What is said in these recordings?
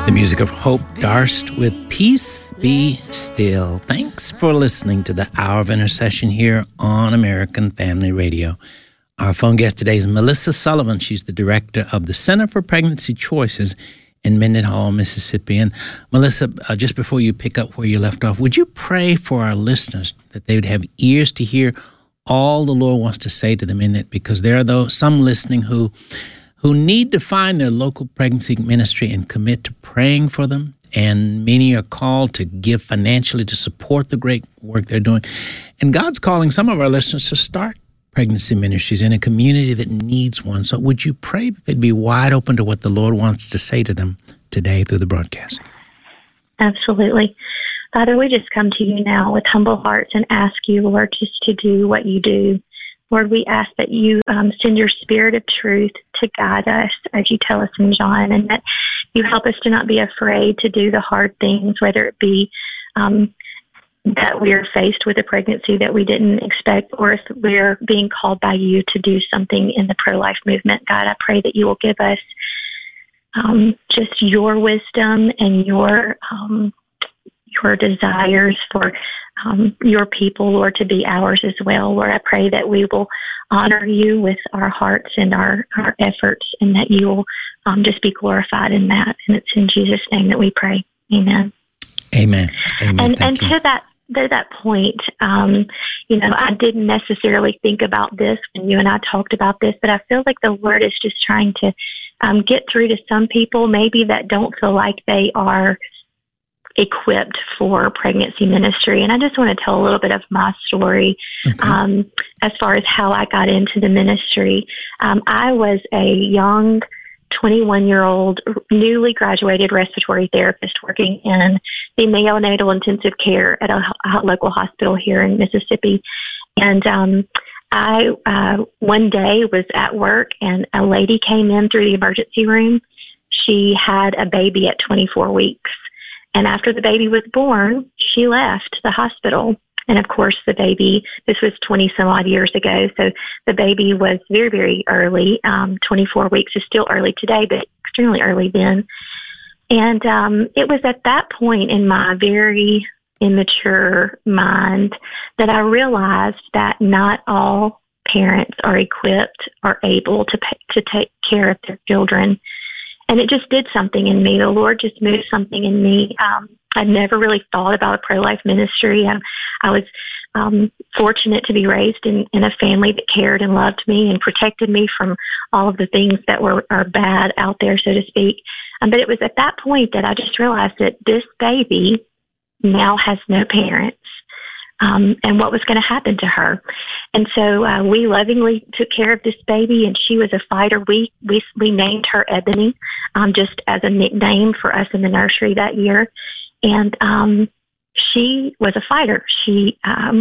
The music of Hope Darst with Peace Be Still. Thanks for listening to the Hour of Intercession here on American Family Radio. Our phone guest today is Melissa Sullivan. She's the director of the Center for Pregnancy Choices in Mendenhall, Mississippi. And Melissa, just before you pick up where you left off, would you pray for our listeners that they would have ears to hear all the Lord wants to say to them in that, because there are some listening who need to find their local pregnancy ministry and commit to praying for them. And many are called to give financially to support the great work they're doing. And God's calling some of our listeners to start pregnancy ministries in a community that needs one. So would you pray that they'd be wide open to what the Lord wants to say to them today through the broadcast? Absolutely. Father, we just come to you now with humble hearts and ask you, Lord, just to do what you do. Lord, we ask that you send your spirit of truth to guide us, as you tell us in John, and that you help us to not be afraid to do the hard things, whether it be that we are faced with a pregnancy that we didn't expect, or if we're being called by you to do something in the pro-life movement. God, I pray that you will give us just your wisdom and your desires for your people, Lord, to be ours as well. Lord, I pray that we will honor you with our hearts and our efforts, and that you will just be glorified in that. And it's in Jesus' name that we pray. Amen. Amen. Amen. And to that point, I didn't necessarily think about this when you and I talked about this, but I feel like the Lord is just trying to get through to some people maybe that don't feel like they are equipped for pregnancy ministry. And I just want to tell a little bit of my story. Okay. As far as how I got into the ministry. I was a young 21-year-old newly graduated respiratory therapist working in the neonatal intensive care at a local hospital here in Mississippi. And I one day was at work, and a lady came in through the emergency room. She had a baby at 24 weeks. And after the baby was born, she left the hospital. And of course, the baby, this was 20 some odd years ago. So the baby was very, very early. 24 weeks is still early today, but extremely early then. And it was at that point in my very immature mind that I realized that not all parents are equipped or able to take care of their children. And it just did something in me. The Lord just moved something in me. I'd never really thought about a pro-life ministry. I was fortunate to be raised in a family that cared and loved me and protected me from all of the things that are bad out there, so to speak. But it was at that point that I just realized that this baby now has no parents. And what was going to happen to her. And so we lovingly took care of this baby, and she was a fighter. We named her Ebony, just as a nickname for us in the nursery that year. And she was a fighter. She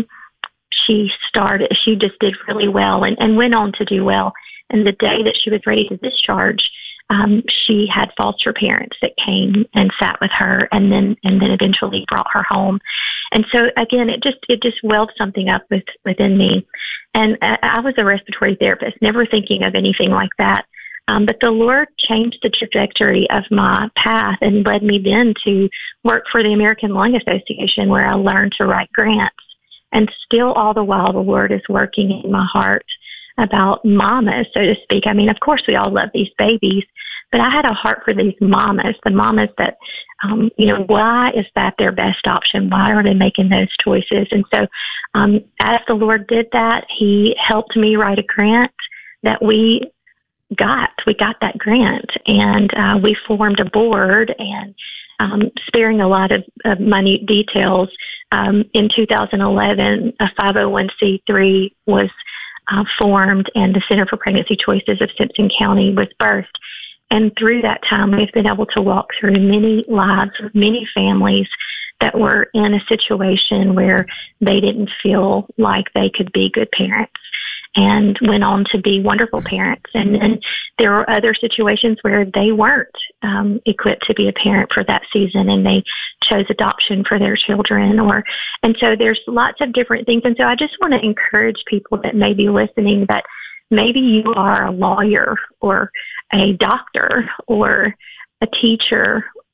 just did really well and went on to do well. And the day that she was ready to discharge, she had foster parents that came and sat with her, and then eventually brought her home. And so again, it just welled something up within me. And I was a respiratory therapist, never thinking of anything like that. But the Lord changed the trajectory of my path and led me then to work for the American Lung Association, where I learned to write grants. And still all the while, the Lord is working in my heart about mamas, so to speak. I mean, of course, we all love these babies, but I had a heart for these mamas, the mamas that, why is that their best option? Why are they making those choices? And so as the Lord did that, he helped me write a grant that we got that grant, and we formed a board, and sparing a lot of minute details, in 2011, a 501c3 was formed, and the Center for Pregnancy Choices of Simpson County was birthed. And through that time, we've been able to walk through many lives of many families that were in a situation where they didn't feel like they could be good parents, and went on to be wonderful parents. And then there were other situations where they weren't equipped to be a parent for that season, and they chose adoption for their children. And so there's lots of different things. And so I just want to encourage people that may be listening that maybe you are a lawyer or a doctor or a teacher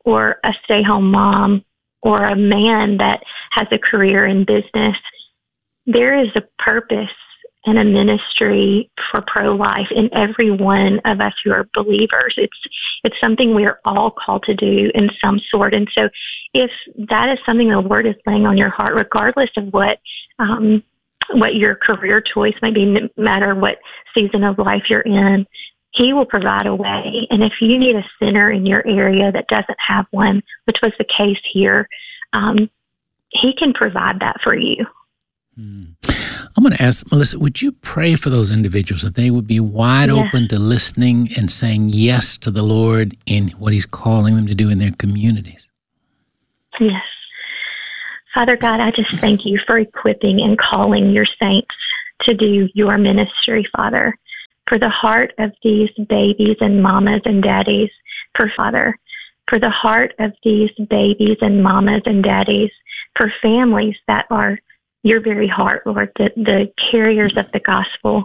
or a stay-home mom or a man that has a career in business. There is a purpose and a ministry for pro-life in every one of us who are believers. It's something we are all called to do in some sort. And so if that is something the Lord is laying on your heart, regardless of what your career choice might be, no matter what season of life you're in, He will provide a way. And if you need a center in your area that doesn't have one, which was the case here, He can provide that for you. I'm going to ask, Melissa, would you pray for those individuals that they would be wide open to listening and saying yes to the Lord in what He's calling them to do in their communities? Yes. Father God, I just thank You for equipping and calling Your saints to do Your ministry, Father, for the heart of these babies and mamas and daddies, for the heart of these babies and mamas and daddies, for families that are Your very heart, Lord, the carriers of the gospel.